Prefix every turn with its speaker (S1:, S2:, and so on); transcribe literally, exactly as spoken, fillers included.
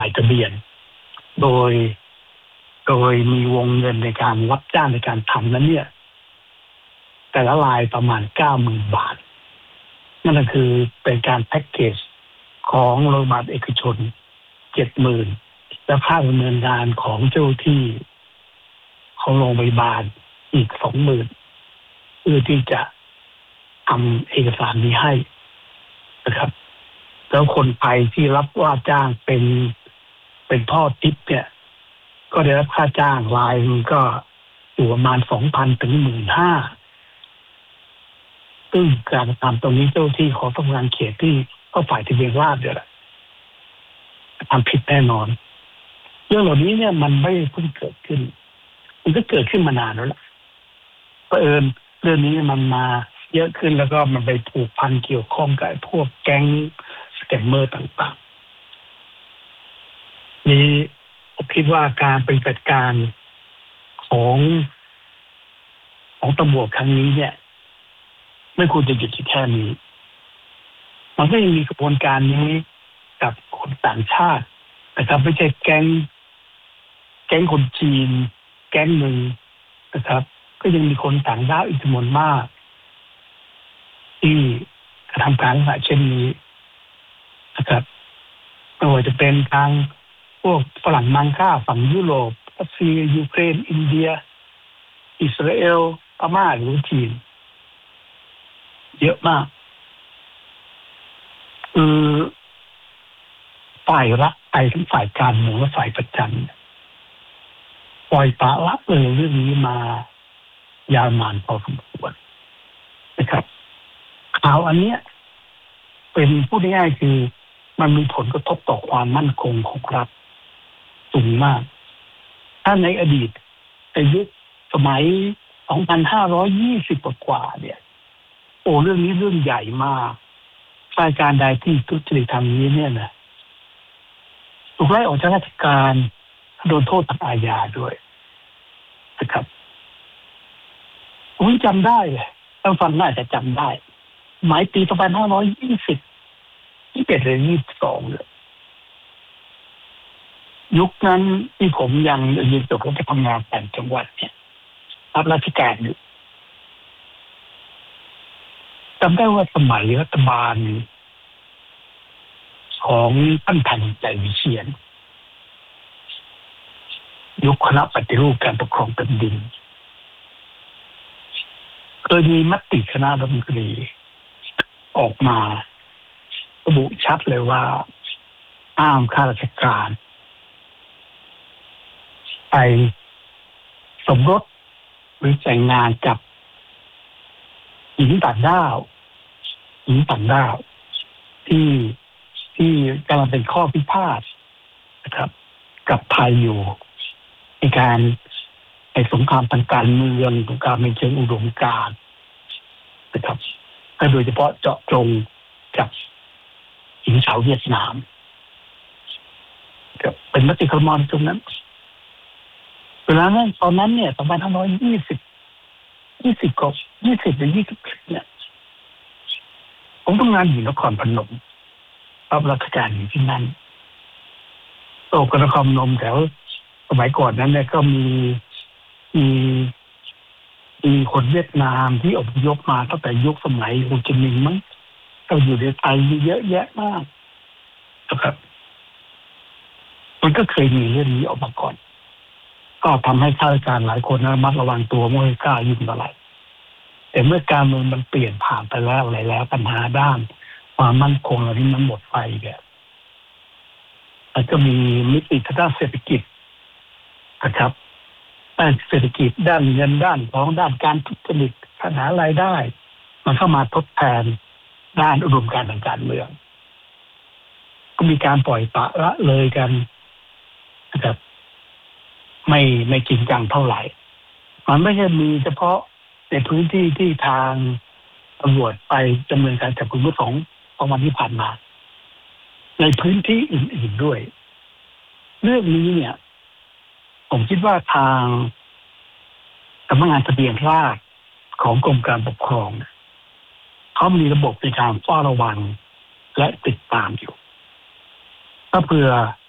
S1: ายทะเบียนโดยโดยมีวงเงินในการรับจ้างในการทำนั้นเนี่ยแต่ละรายประมาณ เก้าหมื่น บาทนั่นก็คือเป็นการแพ็กเกจของโรงพยาบาลเอกชน เจ็ดหมื่น และค่าดำเนินงานของเจ้าที่ของโรงพยาบาลอีก สองหมื่น เพื่อที่จะทำเอกสารนี้ให้นะครับแล้วคนไทยที่รับว่าจ้างเป็นเป็นพ่อทิปเนี่ยก็ได้รับค่าจ้างรายนึงก็อยู่ประมาณ สองพัน ถึง หนึ่งหมื่นห้าพัน ซึ่งการทำตรงนี้เจ้าที่ของสำนักงานเขตที่ก็ฝ่ายทะเบียนราษฎร์เนี่ยแหละทำผิดแน่นอนเรื่องเหล่านี้เนี่ยมันไม่เพิ่งเกิดขึ้นมันก็เกิดขึ้นมานานแล้วล่ะเผอิญเรื่องนี้มันมาเยอะขึ้นแล้วก็มันไปผูกพันเกี่ยวข้องกับพวกแก๊งสแกมเมอร์ต่างๆนี่ผมคิดว่าการปฏิบัติการของของตำรวจครั้งนี้เนี่ยไม่ควรจะหยุดที่แค่นี้มันก็ยังมีกระบวนการนี้กับคนต่างชาตินะครับไม่ใช่แก๊งแก๊งคนจีนแก๊งหนึ่งนะครับก็ยังมีคนต่างด้าวอีกจำนวนมากที่กระทำการลักษณะเช่นนี้นะครับไม่ว่าจะเป็นทางพวกฝรั่งมังค่าฝั่งยุโรปรัสเซียยูเครนอินเดียอิสราเอลพม่าหรือจีนเยอะมากคือฝ่ายรัฐไทยทั้งฝ่ายการเมืองและฝ่ายประจันปล่อยปละละเลยเรื่องนี้มายาวนานพอสมควรนะครับข่าวอันเนี้ยเป็นพูดง่ายๆคือมันมีผลกระทบต่อความมั่นคงของรัฐสูงมากถ้าในอดีตในยุคสมัย สองพันห้าร้อยยี่สิบ กว่าเนี่ยโอ้เรื่องนี้เรื่องใหญ่มากรายการใดที่ทุจริตทางนี้เนี่ยนะถูกไล่ออกจากราชการโดนโทษทางอาญาด้วยนะครับผมจำได้เลยท่านฟังน่าจะจำได้หมายปี สองพันห้าร้อยยี่สิบ ยี่สิบเอ็ด หรือ ยี่สิบสองเลยยุคนั้นที่ผมยังเรียนจบแล้วไปทำงานต่างจังหวัดเนี่ยรับราชการอยู่จำได้ว่าสมัยรัฐบาลของท่านทันใจวิเชียรยุคคณะปฏิรูปการปกครองแผ่นดินเคยมีมติคณะรัฐมนตรีออกมาระบุชัดเลยว่าห้ามข้าราชการไปสมรสหรือแต่งงานกับหญิงต่างด้าวหญิงต่างด้าวที่ที่กำลังเป็นข้อพิพาทนะครับกับไทยอยู่ในการในสงครามทางการเมืองสงครามในเชิงอุดมการณ์นะครับโดยเฉพาะเจาะจงกับหญิงสาวเวียดนามกับเป็นมติครม.ตรงนั้นเวลานั้นตอนนั้นเนี่ยสองพันห้าร้อยยี่สิบ ยี่สิบกว่ายี่สิบหรือยี่สิบเนี่ยผมทำงานอยู่นครพนมรับราชการอยู่ที่นั่นโตกับนครพนมแถวสมัยก่อนนั้นเนี่ยก็มีมีมีคนเวียดนามที่อพยพมาตั้งแต่ยุคสมัยโฮจิมินห์มั้งก็อยู่ในไทยเยอะแยะมากนะครับมันก็เคยมีเรื่องนี้ออกมาก่อนก็ทำให้ข้าราชการหลายคนระมัดระวังตัวไม่กล้ายุ่งอะไรแต่เมื่อการเมืองมันเปลี่ยนผ่านไปแล้วอะไรแล้วปัญหาด้านความมั่นคงเหล่านี้มันหมดไปแบบมันก็มีมิติทางด้านเศรษฐกิจนะครับด้านเศรษฐกิจด้านเงินด้านของด้านการทุจริตปัญหารายได้มันเข้ามาทดแทนด้านอุดมการณ์ทางการเมืองก็มีการปล่อยปละละเลยกันนะครับไม่ไม่จริงจังเท่าไหร่มันไม่ใช่มีเฉพาะในพื้นที่ที่ทางตำรวจไปดำเนินการจับกุมเมื่อสองสองวันที่ผ่านมาในพื้นที่อื่นๆด้วยเรื่องนี้เนี่ยผมคิดว่าทางสำนักงานทะเบียนราษฎร์ของกรมการปกครองเขามีระบบในการเฝ้าระวังและติดตามอยู่ถ้าเผื่อ